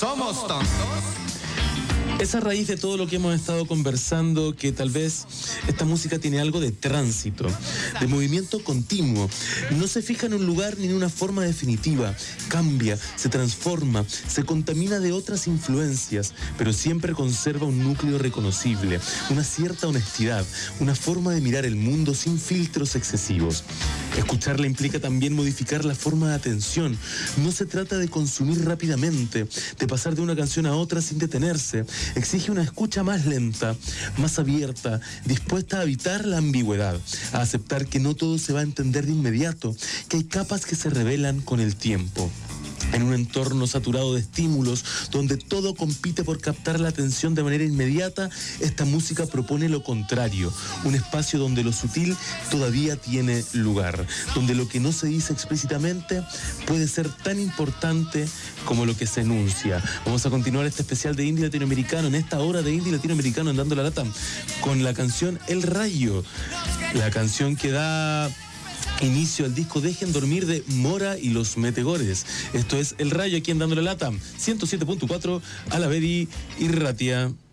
¿Somos tontos? Es a raíz de todo lo que hemos estado conversando que tal vez esta música tiene algo de tránsito, de movimiento continuo. No se fija en un lugar ni en una forma definitiva. Cambia, se transforma, se contamina de otras influencias, pero siempre conserva un núcleo reconocible, una cierta honestidad, una forma de mirar el mundo sin filtros excesivos. Escucharla implica también modificar la forma de atención. No se trata de consumir rápidamente, de pasar de una canción a otra sin detenerse. Exige una escucha más lenta, más abierta, dispuesta a evitar la ambigüedad, a aceptar que no todo se va a entender de inmediato, que hay capas que se revelan con el tiempo. En un entorno saturado de estímulos, donde todo compite por captar la atención de manera inmediata, esta música propone lo contrario, un espacio donde lo sutil todavía tiene lugar, donde lo que no se dice explícitamente puede ser tan importante como lo que se enuncia. Vamos a continuar este especial de indie latinoamericano, en esta hora de indie latinoamericano en Dando la Lata, con la canción El Rayo, la canción que da inicio al disco Dejen Dormir de Mora y los Metegores. Esto es El Rayo aquí en Dando la Lata, 107.4 Alavedi y Ratia.